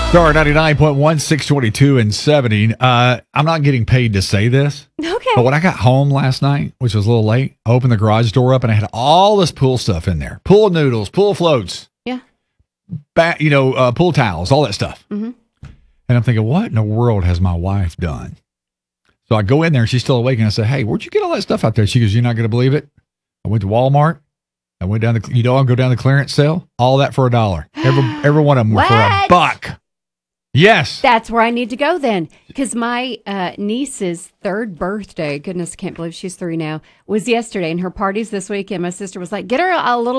Star 99.1, 622 and 70. I'm not getting paid to say this. Okay. But when I got home last night, which was a little late, I opened the garage door up and I had all this pool stuff in there. Pool noodles, pool floats. Yeah. Pool towels, all that stuff. Mm-hmm. And I'm thinking, what in the world has my wife done? So I go in there and she's still awake and I say, hey, where'd you get all that stuff out there? She goes, you're not going to believe it. I went to Walmart. I went down I'll go down the clearance sale. All that for $1. Every one of them were for $1. Yes. That's where I need to go then. Because my niece's third birthday, goodness, I can't believe she's 3 now, was yesterday. And her party's this week. And my sister was like, get her a little